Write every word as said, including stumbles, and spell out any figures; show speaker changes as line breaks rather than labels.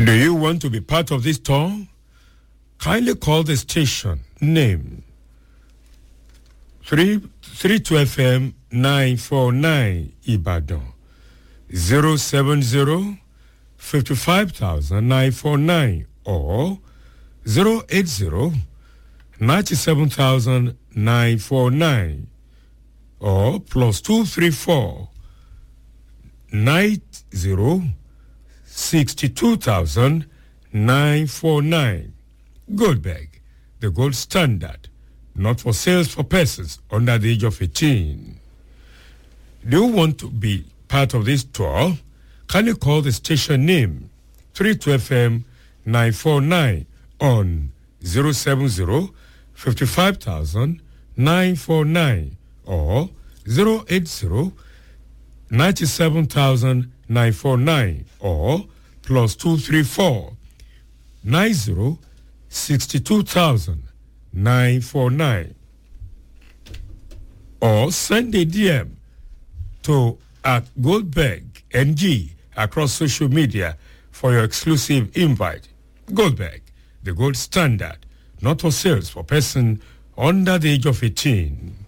Do you want to be part of this tour? Kindly call the station name three two F M nine four nine Ibadan zero seven zero fifty-five thousand nine four nine or zero eight zero ninety-seven thousand nine four nine or plus two three four nine zero sixty-two thousand nine four nine. Goldberg, the gold standard, not for sales for persons under the age of eighteen. Do you want to be part of this tour? Can you call the station name three two F M nine four nine on zero seven zero fifty-five thousand nine four nine or zero eight zero ninety-seven thousand nine four nine or plus two three four nine zero sixty-two thousand nine four nine or send a D M to at Goldberg N G across social media for your exclusive invite. Goldberg, the gold standard, not for sales for person under the age of eighteen.